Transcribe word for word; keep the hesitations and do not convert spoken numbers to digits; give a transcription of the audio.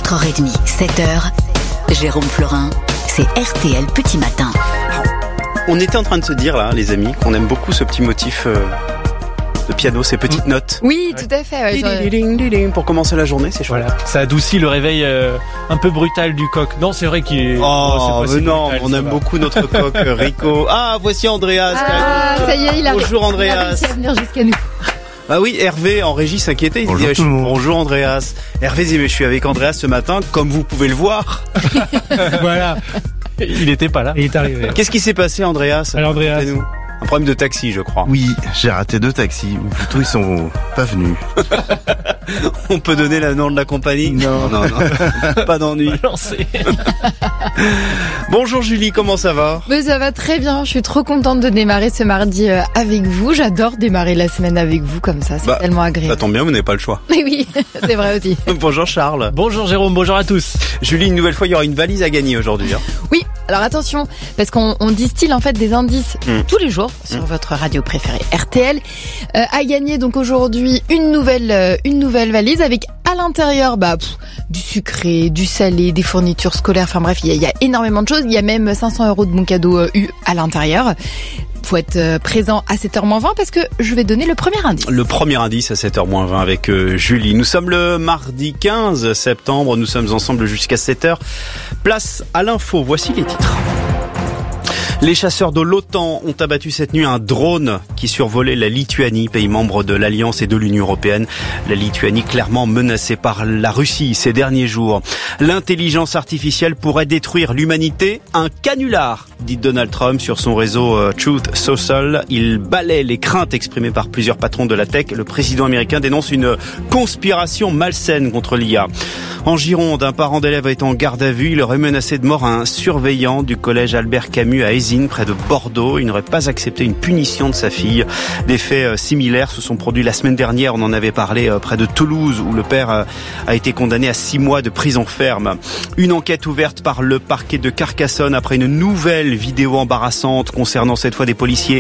quatre heures trente, sept heures, Jérôme Florin, c'est R T L Petit Matin. On était en train de se dire là, les amis, qu'on aime beaucoup ce petit motif euh, de piano, ces petites notes. Oui, tout à fait. Ouais, ding, ding, ding, ding, pour commencer la journée, c'est chouette. Voilà, ça adoucit le réveil euh, un peu brutal du coq. Non, c'est vrai qu'il est... Oh, oh c'est pas mais non, brutal, on aime va. beaucoup notre coq, Rico. Ah, voici Andreas. Ah, ça y est, il a, Bonjour, il a Andreas. réussi à venir jusqu'à nous. Ah oui, Hervé en régie s'inquiétait. Il Bonjour disait, tout le monde. bonjour Andreas. Hervé dit, mais je suis avec Andreas ce matin, comme vous pouvez le voir. Voilà, il était pas là. Il est arrivé. Qu'est-ce qui s'est passé, Andreas? Alors, Andreas. Racontez-nous. Un problème de taxi, je crois. Oui, j'ai raté deux taxis, ou plutôt ils sont pas venus. On peut donner le nom de la compagnie? Non. non, non. Pas d'ennui. Lancé. Bonjour Julie, comment ça va? Mais ça va très bien, je suis trop contente de démarrer ce mardi euh, avec vous. J'adore démarrer la semaine avec vous comme ça, c'est Bah, tellement Ça agréable. tombe bien, vous n'avez pas le choix. Mais oui, c'est vrai aussi. Bonjour Charles. Bonjour Jérôme, bonjour à tous. Julie, une nouvelle fois, il y aura une valise à gagner aujourd'hui. Hein. Oui, alors attention, parce qu'on on distille en fait des indices Mm. tous les jours sur Mm. votre radio préférée R T L. Euh, à gagner donc aujourd'hui une nouvelle euh, une nouvelle valise avec à l'intérieur bah pff, du sucré, du salé, des fournitures scolaires. Enfin bref, il y, a- il y a énormément de choses. Il y a même cinq cents euros de bons cadeaux euh, U à l'intérieur. Faut être euh, présent à sept heures moins vingt parce que je vais donner le premier indice. Le premier indice à sept heures moins vingt avec euh, Julie. Nous sommes le mardi quinze septembre, nous sommes ensemble jusqu'à sept heures. Place à l'info, voici les titres. Les chasseurs de l'OTAN ont abattu cette nuit un drone qui survolait la Lituanie, pays membre de l'Alliance et de l'Union européenne. La Lituanie clairement menacée par la Russie ces derniers jours. L'intelligence artificielle pourrait détruire l'humanité. Un canular, dit Donald Trump sur son réseau euh, Truth Social. Il balaie les craintes exprimées par plusieurs patrons de la tech. Le président américain dénonce une conspiration malsaine contre l'I A. En Gironde, un parent d'élève est en garde à vue. Il aurait menacé de mort un surveillant du collège Albert Camus à Ézines, près de Bordeaux. Il n'aurait pas accepté une punition de sa fille. Des faits similaires se sont produits la semaine dernière. On en avait parlé près de Toulouse, où le père a été condamné à six mois de prison ferme. Une enquête ouverte par le parquet de Carcassonne après une nouvelle vidéo embarrassante concernant cette fois des policiers